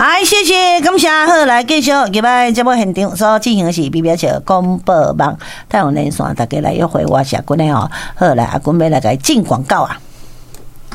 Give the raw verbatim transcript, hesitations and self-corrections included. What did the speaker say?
哎，谢谢，感谢。好，来继续，今摆节目现场所进行的是比表桥广播网太阳连线，大家来约会我社群的吼。好，来阿君要来个进广告啊。